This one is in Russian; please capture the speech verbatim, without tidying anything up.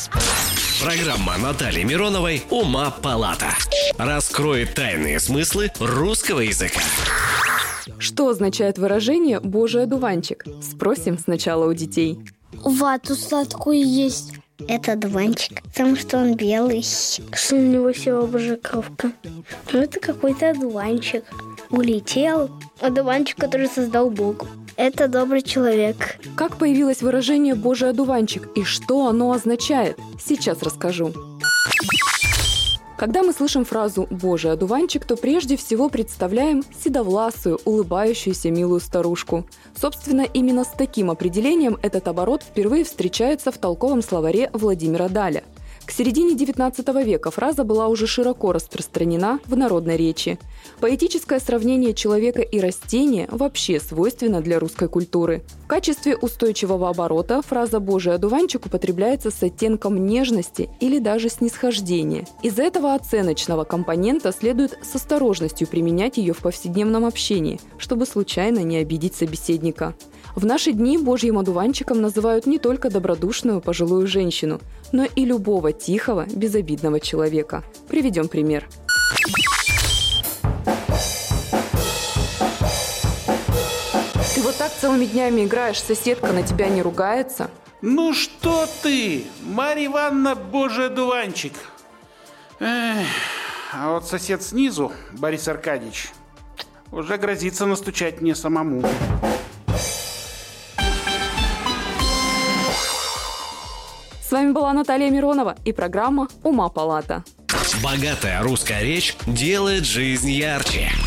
Программа Натальи Мироновой «Ума палата» раскроет тайные смыслы русского языка. Что означает выражение «Божий одуванчик»? Спросим сначала у детей. Вату сладкую есть. Это одуванчик, потому что он белый. Что у него всего божековка. Ну, это какой-то одуванчик. Улетел. Одуванчик, который создал Бог. Это добрый человек. Как появилось выражение «Божий одуванчик» и что оно означает? Сейчас расскажу. Когда мы слышим фразу «Божий одуванчик», то прежде всего представляем седовласую, улыбающуюся милую старушку. Собственно, именно с таким определением этот оборот впервые встречается в толковом словаре Владимира Даля. К середине девятнадцатого века фраза была уже широко распространена в народной речи. Поэтическое сравнение человека и растения вообще свойственно для русской культуры. В качестве устойчивого оборота фраза «Божий одуванчик» употребляется с оттенком нежности или даже снисхождения. Из-за этого оценочного компонента следует с осторожностью применять ее в повседневном общении, чтобы случайно не обидеть собеседника. В наши дни Божьим одуванчиком называют не только добродушную пожилую женщину, но и любого тихого, безобидного человека. Приведем пример. Ты вот так целыми днями играешь, соседка на тебя не ругается? Ну что ты, Марья Ивановна, Божий одуванчик. Эх, а вот сосед снизу, Борис Аркадьевич, уже грозится настучать мне самому. С вами была Наталья Миронова и программа «Ума палата». Богатая русская речь делает жизнь ярче.